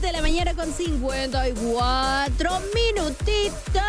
7 de la mañana con 54 minutitos.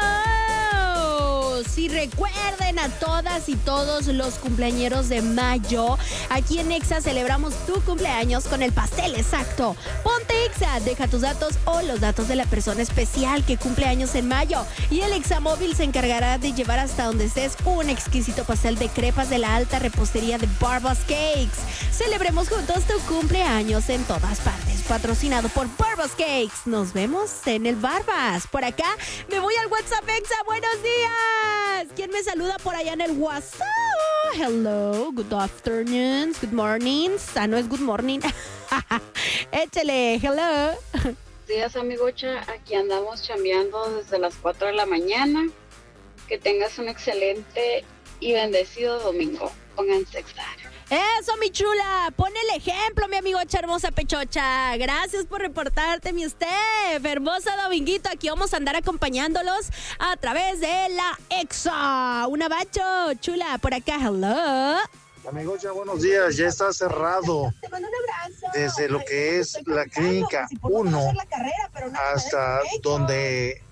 Y recuerden a todas y todos los cumpleañeros de mayo. Aquí en Exa celebramos tu cumpleaños con el pastel exacto. Ponte Exa, deja tus datos o los datos de la persona especial que cumple años en mayo. Y el Examóvil se encargará de llevar hasta donde estés un exquisito pastel de crepas de la alta repostería de Barbas Cakes. Celebremos juntos tu cumpleaños en todas partes. Patrocinado por Barbas Cakes. Nos vemos en el Barbas. Por acá me voy al WhatsApp Exa. ¡Buenos días! ¿Quién me saluda por allá en el WhatsApp? Hello, good afternoon, good mornings. Ah, no es good morning. Échale, hello. Buenos días, amigocha. Aquí andamos chambeando desde las 4 de la mañana. Que tengas un excelente y bendecido domingo. Pónganse Exa. Eso, mi chula. Pon el ejemplo, mi amigocha hermosa pechocha. Gracias por reportarte, mi Steph. Hermosa dominguito. Aquí vamos a andar acompañándolos a través de la Exa. Un abacho, chula. Por acá, hello. Amigocha, buenos días. Ya está cerrado desde lo que es la clínica 1 hasta donde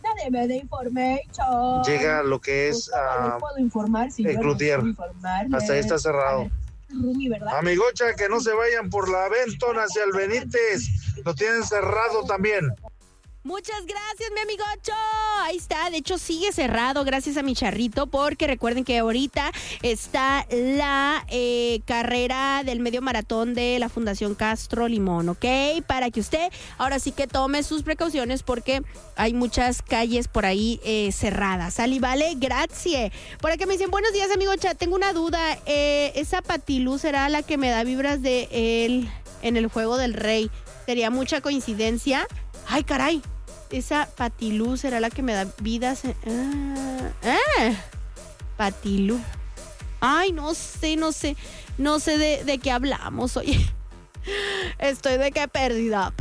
llega lo que es el Cloutier. Hasta ahí está cerrado. Amigocha, que no se vayan por la Benton hacia el Benítez. Lo tienen cerrado también. Muchas gracias, mi amigocho. Ahí está, de hecho sigue cerrado gracias a mi charrito, porque recuerden que ahorita está la carrera del medio maratón de la Fundación Castro Limón, ¿ok? Para que usted ahora sí que tome sus precauciones, porque hay muchas calles por ahí cerradas. ¿Sale? Vale, gracias. Por acá me dicen, buenos días, amigocha, tengo una duda. ¿Esa Patilú será la que me da vibras de él en el Juego del Rey? ¿Sería mucha coincidencia? Ay, caray, esa Patilú será la que me da vidas. Patilú. Ay, no sé de qué hablamos, oye. Estoy de que perdida.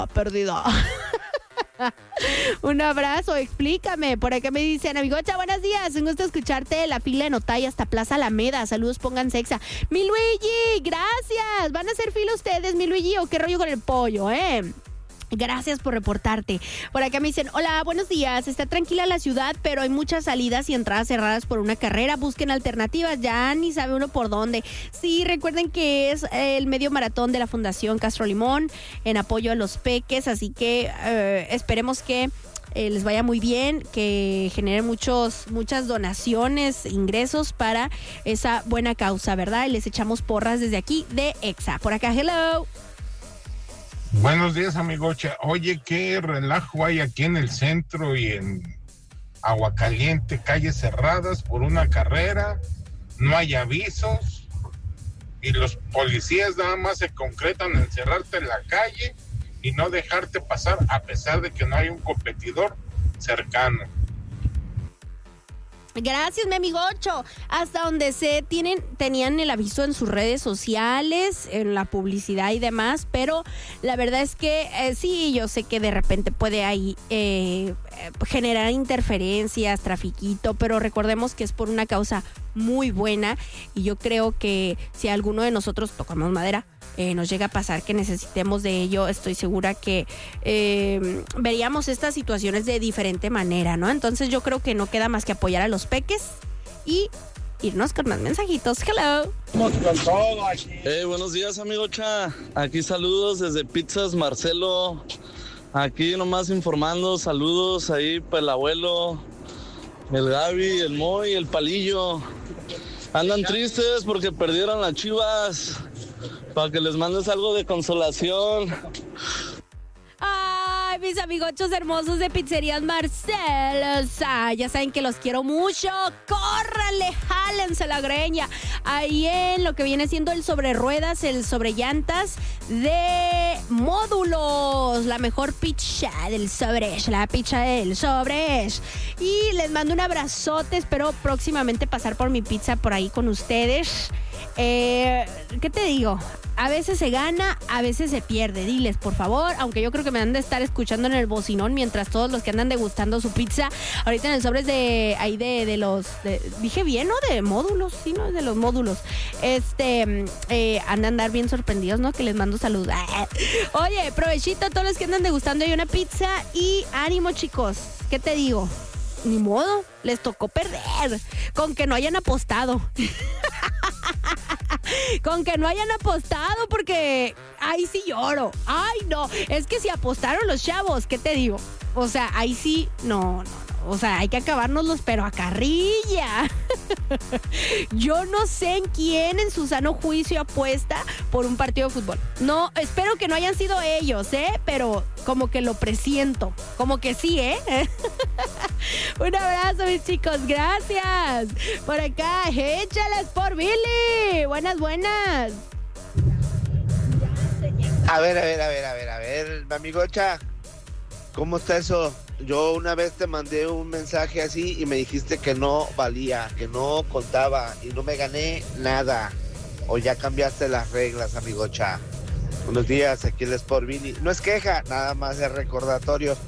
Un abrazo, explícame. Por acá me dicen, amigocha, buenos días. Un gusto escucharte. La fila en Otay hasta Plaza Alameda. Saludos, pónganse Exa. Mi Luigi, gracias. ¿Van a hacer fila ustedes, mi Luigi, o qué rollo con el pollo, Gracias por reportarte. Por acá me dicen, hola, buenos días. Está tranquila la ciudad, pero hay muchas salidas y entradas cerradas por una carrera. Busquen alternativas, ya ni sabe uno por dónde. Sí, recuerden que es el medio maratón de la Fundación Castro Limón en apoyo a los peques, así que esperemos que les vaya muy bien, que generen muchas donaciones, ingresos para esa buena causa, ¿verdad? Y les echamos porras desde aquí de Exa. Por acá, hello. Buenos días, amigocha. Oye, qué relajo hay aquí en el centro y en Aguacaliente, calles cerradas por una carrera, no hay avisos y los policías nada más se concretan en cerrarte en la calle y no dejarte pasar a pesar de que no hay un competidor cercano. Gracias, mi amigo Ocho. Hasta donde tenían el aviso en sus redes sociales, en la publicidad y demás, pero la verdad es que sí, yo sé que de repente puede ahí generar interferencias, trafiquito, pero recordemos que es por una causa muy buena y yo creo que si alguno de nosotros tocamos madera, nos llega a pasar que necesitemos de ello, estoy segura que veríamos estas situaciones de diferente manera, ¿no? Entonces yo creo que no queda más que apoyar a los peques y irnos con más mensajitos. Hello. Buenos días, amigocha. Aquí saludos desde Pizzas Marcelo. Aquí nomás informando, saludos ahí para el abuelo, el Gaby, el Moy, el Palillo. Andan tristes porque perdieron las Chivas. Para que les mandes algo de consolación. Ay, mis amigochos hermosos de Pizzerías Marcelos. Ya saben que los quiero mucho. Córranle, jálense la greña. Ahí en lo que viene siendo el sobre ruedas, el sobre llantas de Módulos. La mejor pizza del Sobresh. La pizza del Sobresh. Y les mando un abrazote. Espero próximamente pasar por mi pizza por ahí con ustedes. ¿qué te digo? A veces se gana, a veces se pierde. Diles, por favor, aunque yo creo que me han de estar escuchando en el bocinón mientras todos los que andan degustando su pizza, ahorita en el sobres de los... dije bien, ¿no? De módulos, sí, ¿no? De los módulos. Han de andar bien sorprendidos, ¿no? Que les mando salud. Oye, provechito a todos los que andan degustando ahí una pizza y ánimo, chicos. ¿Qué te digo? Ni modo, les tocó perder. Con que no hayan apostado. Con que no hayan apostado, porque ahí sí lloro. Ay, no, es que si apostaron los chavos, ¿qué te digo? O sea, ahí sí, no. O sea, hay que acabárnoslos, pero a carrilla. Yo no sé en quién en su sano juicio apuesta por un partido de fútbol. No, espero que no hayan sido ellos, Pero como que lo presiento. Como que sí, Un abrazo, mis chicos. Gracias. Por acá, échales por Billy. Buenas. A ver, mi amigocha. ¿Cómo está eso? Yo una vez te mandé un mensaje así y me dijiste que no valía, que no contaba y no me gané nada. O ya cambiaste las reglas, amigocha. Buenos días, aquí el Sport Billy. No es queja, nada más es recordatorio.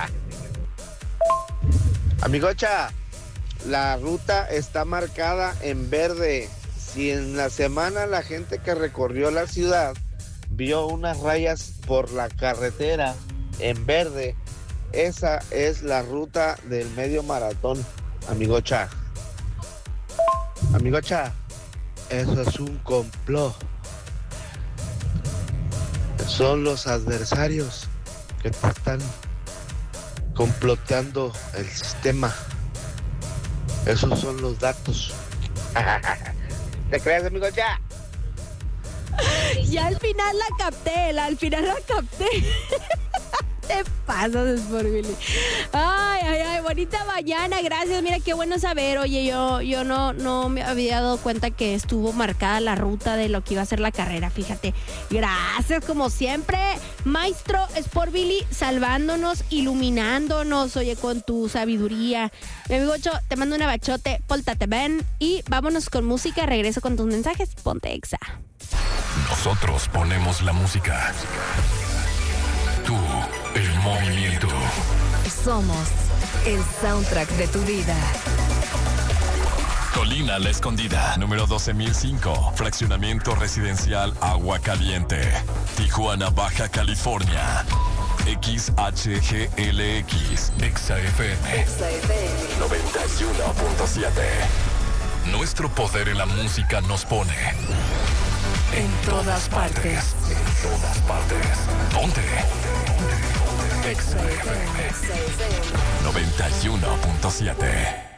Amigocha, la ruta está marcada en verde. Si en la semana la gente que recorrió la ciudad vio unas rayas por la carretera en verde, esa es la ruta del medio maratón, amigocha. Amigocha, eso es un complot. Son los adversarios que te están comploteando el sistema. Esos son los datos. ¿Te crees, amigocha? Ya al final la capté. Te pasas, por Billy. Ay, bonita mañana, gracias. Mira qué bueno saber. Oye, yo no me había dado cuenta que estuvo marcada la ruta de lo que iba a ser la carrera, fíjate. Gracias, como siempre, maestro Sport Billy, salvándonos, iluminándonos, oye, con tu sabiduría. Mi amigo Ocho, te mando un abachote, póltate bien y vámonos con música. Regreso con tus mensajes. Ponte Exa. Nosotros ponemos la música. Tú, el movimiento. Somos el soundtrack de tu vida. Colina La Escondida, número 12005. Fraccionamiento residencial Agua Caliente. Tijuana, Baja California. XHGLX. XFM 91.7. Nuestro poder en la música nos pone en todas partes. Ponte XFM 91.7.